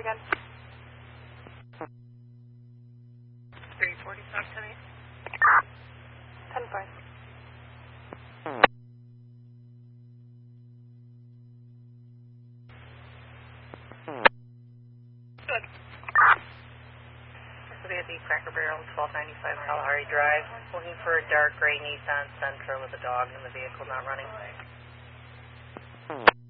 again. 340, stop 10-8. 10-5. Good. This will be at the Cracker Barrel, 1295 Kalahari Drive. Looking for a dark gray Nissan Sentra with a dog in the vehicle not running.